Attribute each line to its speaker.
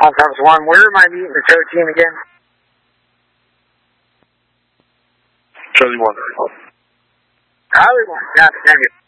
Speaker 1: Times 1. Where am I meeting the tow team again?
Speaker 2: Charlie 1.
Speaker 1: Charlie 1. Copy, thank you.